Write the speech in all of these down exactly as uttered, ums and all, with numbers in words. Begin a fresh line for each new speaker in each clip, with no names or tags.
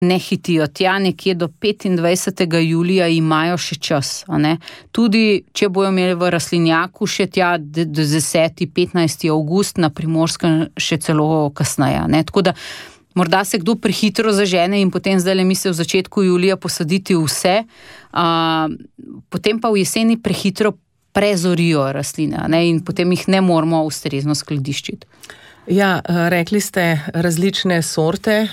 ne hitijo. Tja nekje do petindvajsetega julija imajo še čas. A ne? Tudi, če bojo imeli v rastlinjaku še tja do deseti, petnajsti avgust, na Primorskem še celo kasneje. Ne? Tako da morda se kdo prehitro zažene in potem zdaj le misli v začetku julija posaditi vse, a, potem pa v jeseni prehitro prezorijo rastline, ne? In potem jih ne moramo ustrezno skladiščiti.
Ja, rekli ste različne sorte.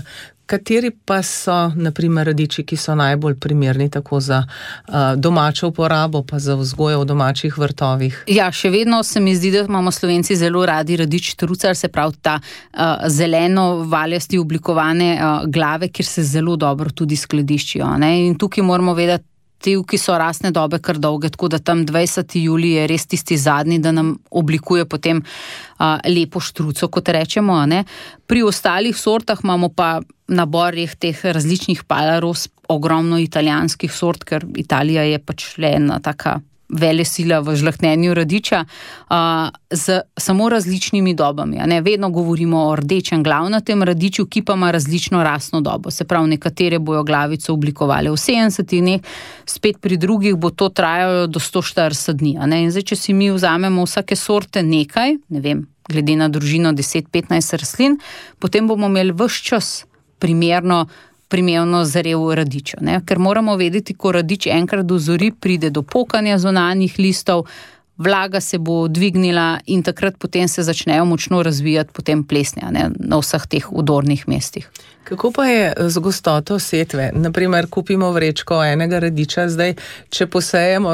Kateri pa so, na primer, radiči, ki so najbolj primerni tako za uh, domačo uporabo, pa za vzgojo v domačih vrtovih?
Ja, še vedno se mi zdi, da imamo Slovenci zelo radi radič trucar, se pravi ta uh, zeleno valjasti oblikovane uh, glave, kjer se zelo dobro tudi skladiščijo. Ne? In tukaj moramo vedeti, ti, ki so rastne dobe kar dolge, tako da tam dvajseti julij je res tisti zadnji, da nam oblikuje potem a, lepo štruco, kot rečemo. Ne? Pri ostalih sortah imamo pa nabor teh različnih palaros, ogromno italijanskih sort, ker Italija je pač le ena taka velesila v žlahtnenju radiča, a, z samo različnimi dobami. A ne? Vedno govorimo o rdečem glavnatem radiču, ki pa ima različno rastno dobo. Se pravi, nekatere bojo glavico oblikovali v sedemdesetih dneh, spet pri drugih bo to trajalo do sto štirideset dni. A ne? In zdaj, če si mi vzamemo vsake sorte nekaj, ne vem, glede na družino deset petnajst rastlin, potem bomo imeli ves čas primerno primerno zarev radiča, ne? Ker moramo vedeti, ko radič enkrat dozori, pride do pokanja zunanjih listov, vlaga se bo dvignila in takrat potem se začnejo močno razvijati potem plesnja, ne? Na vseh teh udornih mestih.
Kako pa je z gostoto setve? Naprimer, kupimo vrečko enega radiča, zdaj, če posejemo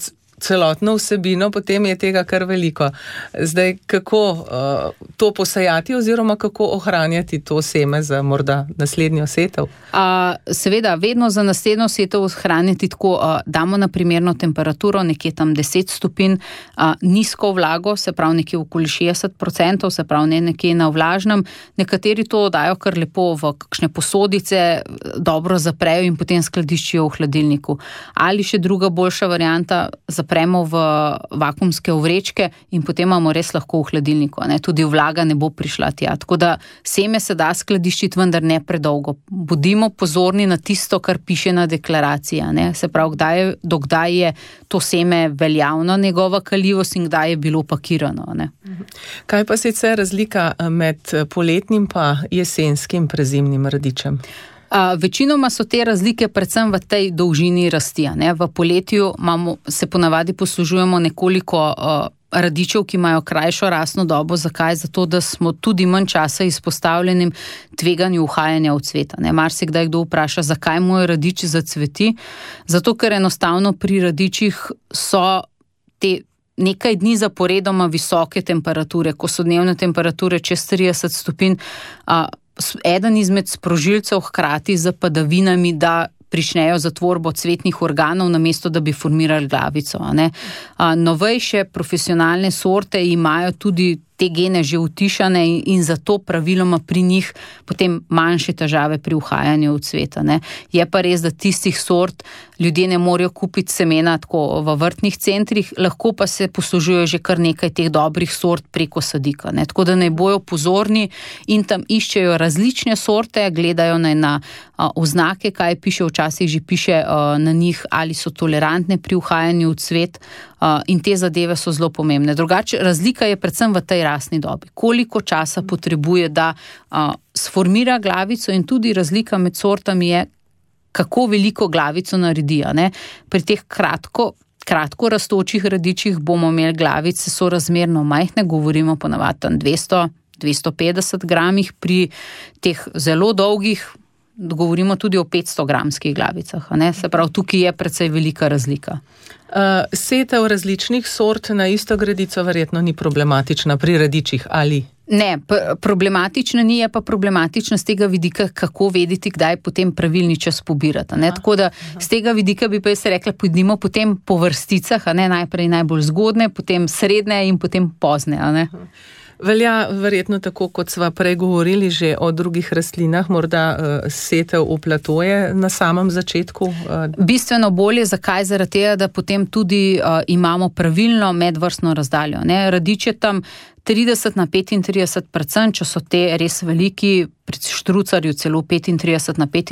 celotno vsebino, potem je tega kar veliko. Zdaj, kako uh, to posejati oziroma kako ohranjati to seme za morda naslednjo setev?
Uh, seveda, vedno za naslednjo setev ohranjati tako, uh, damo na primerno temperaturo, nekje tam deset stopinj, uh, nizko vlago, se pravi nekje okoli šestdeset procentov, se pravi ne nekje na vlažnem. Nekateri to dajo kar lepo v kakšne posodice, dobro zaprejo in potem skladiščijo v hladilniku. Ali še druga boljša varianta, zapremo v vakuumske vrečke in potem imamo res lahko v hladilniku. Ne? Tudi vlaga ne bo prišla tja. Tako da seme se da skladiščiti, vendar ne predolgo. Bodimo pozorni na tisto, kar piše na deklaraciji. Ne? Se pravi, kdaj je, dokdaj je to seme veljavno, njegova kaljivost in kdaj je bilo pakirano. Ne?
Kaj pa sicer razlika med poletnim pa jesenskim prezimnim radičem?
Uh, večinoma so te razlike predvsem v tej dolžini rasti. Ne? V poletju imamo, se ponavadi poslužujemo nekoliko uh, radičev, ki imajo krajšo rastno dobo. Zakaj? Zato, da smo tudi manj časa izpostavljenim tveganju uhajanja v cveta. Marsikdaj kdo vpraša, zakaj moj radič zacveti? Zato, ker enostavno pri radičih so te nekaj dni zaporedoma visoke temperature, ko so dnevne temperature čez trideset stopinj, uh, eden izmed sprožilcev hkrati z padavinami, da pričnejo zatvorbo cvetnih organov, namesto da bi formirali glavico. Ne? A, novejše profesionalne sorte imajo tudi te gene že utišane in, in zato praviloma pri njih potem manjše težave pri uhajanju v cveta. Ne? Je pa res, da tistih sort ljudje ne morejo kupiti semena tako v vrtnih centrih, lahko pa se poslužujejo že kar nekaj teh dobrih sort preko sadika. Ne? Tako da naj bojo pozorni in tam iščejo različne sorte, gledajo naj na a, oznake, kaj piše, včasih že piše a, na njih, ali so tolerantne pri uhajanju v cvet. Uh, in te zadeve so zelo pomembne. Drugače, razlika je predvsem v tej rastni dobi. Koliko časa potrebuje, da uh, sformira glavico, in tudi razlika med sortami je, kako veliko glavico naredijo. Ne? Pri teh kratko, kratko rastočih radičih bomo imeli glavice sorazmerno majhne, govorimo ponavadi dvesto do dvesto petdeset gramih, pri teh zelo dolgih govorimo tudi o petsto gramskih glavicah. Ne? Se pravi, tukaj je precej velika razlika.
Uh, setev različnih sort na isto gredico verjetno ni problematična pri radičih, ali?
Ne, p- problematična ni, je pa problematična z tega vidika, kako vedeti, kdaj potem pravilni čas pobirati. Ne? Tako da z tega vidika bi pa jaz rekla, pojdimo potem po vrsticah, a ne najprej najbolj zgodne, potem srednje in potem pozne. A ne?
Velja verjetno tako, kot sva prej govorili že o drugih rastlinah, morda uh, setev v platoje na samem začetku? Uh.
Bistveno bolje, zakaj? Zaradi tega, da potem tudi uh, imamo pravilno medvrstno razdaljo. Ne? Radič je tam trideset na petintrideset procent, če so te res veliki, pri štrucarju celo petintrideset na petintrideset